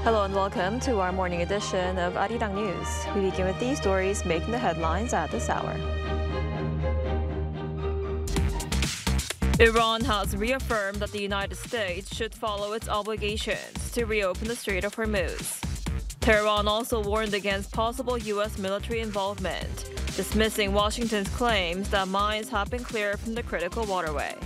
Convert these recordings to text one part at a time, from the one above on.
Hello and welcome to our morning edition of Arirang News. We begin with these stories making the headlines at this hour. Iran has reaffirmed that the United States should follow its obligations to reopen the Strait of Hormuz. Tehran also warned against possible U.S. military involvement, dismissing Washington's claims that mines have been cleared from the critical waterway.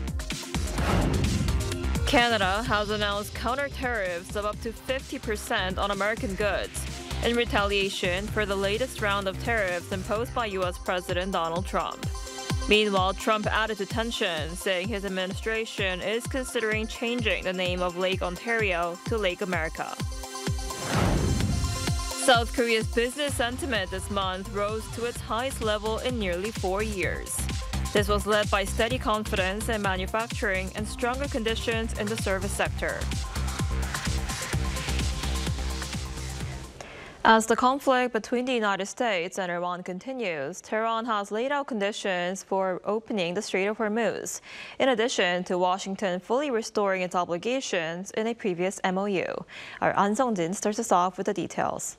Canada has announced counter tariffs of up to 50% on American goods in retaliation for the latest round of tariffs imposed by U.S. President Donald Trump. Meanwhile, Trump added to tension, saying his administration is considering changing the name of Lake Ontario to Lake America. South Korea's business sentiment this month rose to its highest level in nearly 4 years. This was led by steady confidence in manufacturing and stronger conditions in the service sector. As the conflict between the United States and Iran continues, Tehran has laid out conditions for opening the Strait of Hormuz, in addition to Washington fully restoring its obligations in a previous MOU. Our An Sung-jin starts us off with the details.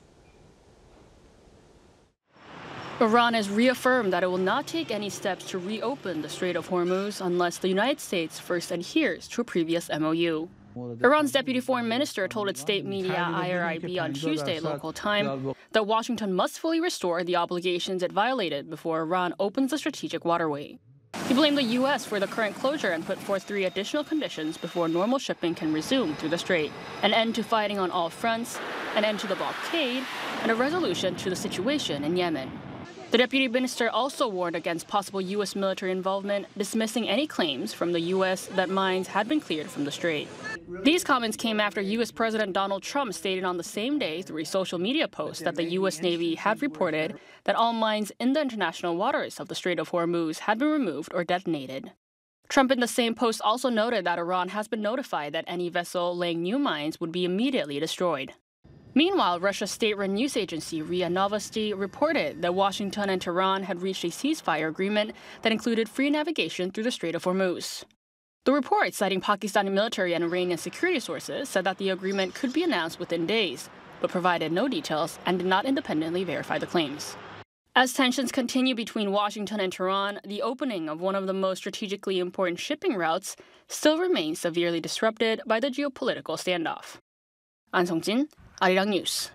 Iran has reaffirmed that it will not take any steps to reopen the Strait of Hormuz unless the United States first adheres to a previous MOU. Iran's deputy foreign minister told its state media IRIB on Tuesday local time that Washington must fully restore the obligations it violated before Iran opens the strategic waterway. He blamed the U.S. for the current closure and put forth 3 additional conditions before normal shipping can resume through the strait: an end to fighting on all fronts, an end to the blockade, and a resolution to the situation in Yemen. The deputy minister also warned against possible U.S. military involvement, dismissing any claims from the U.S. that mines had been cleared from the strait. These comments came after U.S. President Donald Trump stated on the same day through a social media post that the U.S. Navy had reported that all mines in the international waters of the Strait of Hormuz had been removed or detonated. Trump in the same post also noted that Iran has been notified that any vessel laying new mines would be immediately destroyed. Meanwhile, Russia's state-run news agency RIA Novosti reported that Washington and Tehran had reached a ceasefire agreement that included free navigation through the Strait of Hormuz. The report, citing Pakistani military and Iranian security sources, said that the agreement could be announced within days, but provided no details and did not independently verify the claims. As tensions continue between Washington and Tehran, the opening of one of the most strategically important shipping routes still remains severely disrupted by the geopolitical standoff. An Sung-jin, Arirang News.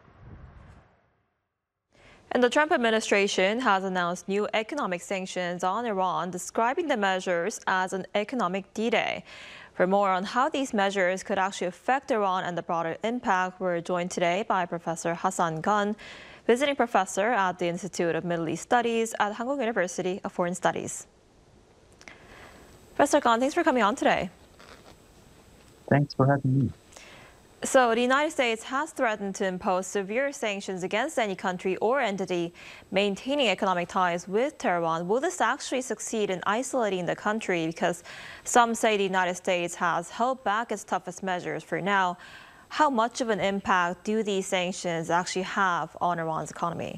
And the Trump administration has announced new economic sanctions on Iran, describing the measures as an economic D-Day. For more on how these measures could actually affect Iran and the broader impact, we're joined today by Professor Hassan Gun, visiting professor at the Institute of Middle East Studies at Hankuk University of Foreign Studies. Professor Gun, thanks for coming on today. Thanks for having me. So the United States has threatened to impose severe sanctions against any country or entity maintaining economic ties with Tehran. Will this actually succeed in isolating the country? Because some say the United States has held back its toughest measures for now. How much of an impact do these sanctions actually have on Iran's economy?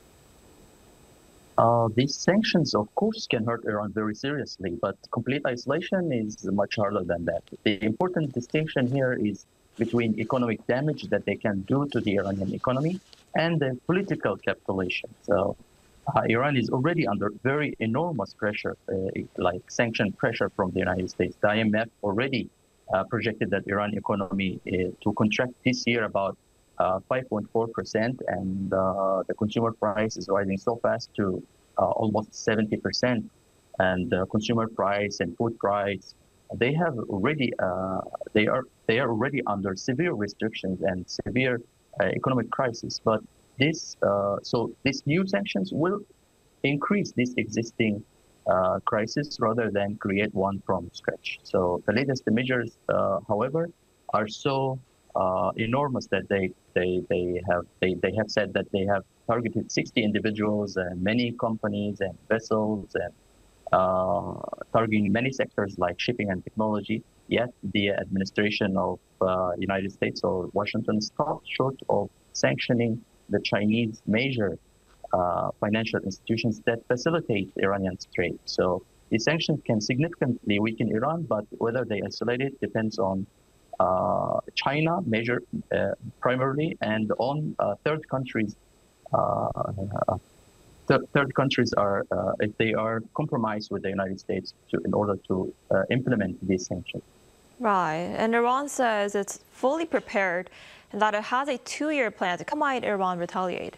These sanctions, of course, can hurt Iran very seriously, but complete isolation is much harder than that. The important distinction here is between economic damage that they can do to the Iranian economy and the political capitulation. So Iran is already under very enormous pressure, like sanction pressure from the United States. The IMF already projected that Iran economy to contract this year about 5.4%, and the consumer price is rising so fast to almost 70%. And consumer price and food price, they have already they are already under severe restrictions and severe economic crisis. But this so these new sanctions will increase this existing crisis rather than create one from scratch. So the latest measures, however, are so enormous that they have said that they have targeted 60 individuals and many companies and vessels and targeting many sectors like shipping and technology. Yet the administration of United States or Washington stopped short of sanctioning the Chinese major financial institutions that facilitate Iranian trade. So these sanctions can significantly weaken Iran, but whether they isolate it depends on China primarily, and on third countries. Third countries are if they are compromised with the United States in order to implement these sanctions. Right. And Iran says it's fully prepared and that it has a 2-year plan. How might Iran retaliate?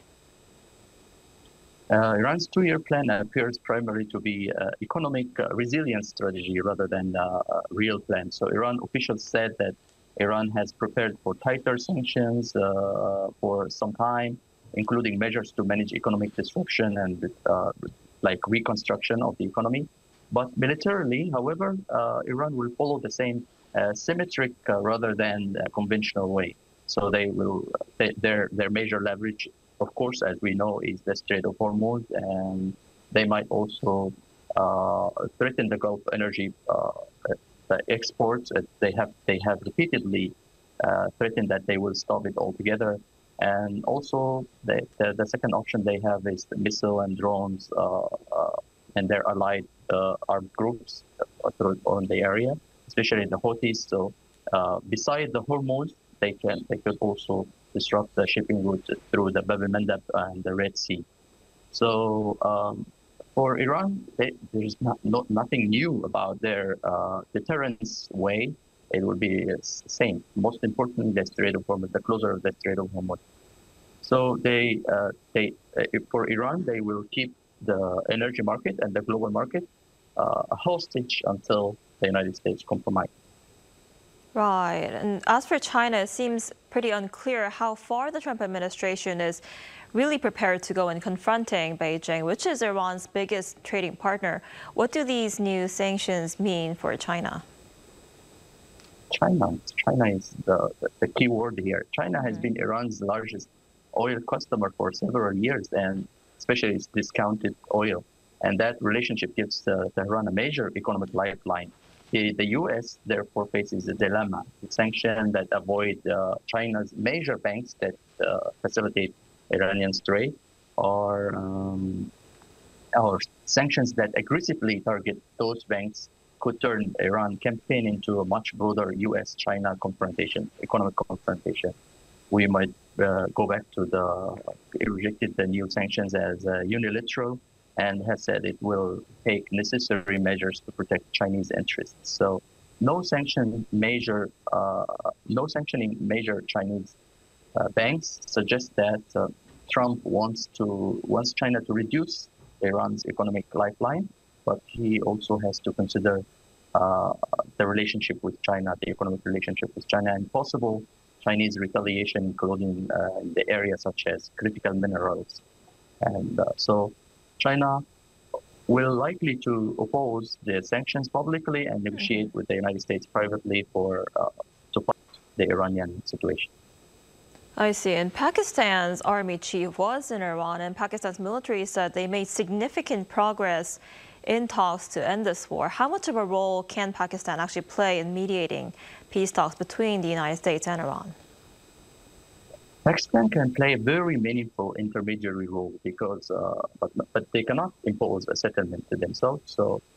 Iran's 2-year plan appears primarily to be economic resilience strategy rather than a real plan. So Iran officials said that Iran has prepared for tighter sanctions for some time, including measures to manage economic disruption and like reconstruction of the economy. But militarily, however, Iran will follow the same symmetric rather than conventional way. So their major leverage, of course, as we know, is the Strait of Hormuz, and they might also threaten the Gulf energy exports. They have repeatedly threatened that they will stop it altogether. And also, the second option they have is the missile and drones and their allied armed groups on the area, especially the Houthis. So, besides the Hormuz, they could also disrupt the shipping route through the Bab el-Mandeb and the Red Sea. So, for Iran, there's nothing new about their deterrence way. It will be the same. Most importantly, the Strait of Hormuz, the closure of the Strait of Hormuz. So for Iran, they will keep the energy market and the global market hostage until the United States compromise. Right. And as for China, it seems pretty unclear how far the Trump administration is really prepared to go in confronting Beijing, which is Iran's biggest trading partner. What do these new sanctions mean for China? China is the key word here. China has been Iran's largest oil customer for several years, and especially its discounted oil. And that relationship gives Tehran a major economic lifeline. The U.S. therefore faces a dilemma: sanctions that avoid China's major banks that facilitate Iranian trade, or sanctions that aggressively target those banks could turn Iran campaign into a much broader U.S.-China confrontation, economic confrontation. We might go back to it rejected the new sanctions as unilateral and has said it will take necessary measures to protect Chinese interests. So no sanctioning major Chinese banks suggest that Trump wants China to reduce Iran's economic lifeline, but he also has to consider the relationship with China, the economic relationship with China, and possible Chinese retaliation, including the areas such as critical minerals. And so China will likely to oppose the sanctions publicly and negotiate with the United States privately to fight the Iranian situation. I see. And Pakistan's army chief was in Iran, and Pakistan's military said they made significant progress in talks to end this war. How much of a role can Pakistan actually play in mediating peace talks between the United States and Iran? Pakistan can play a very meaningful intermediary role because, but they cannot impose a settlement to themselves. So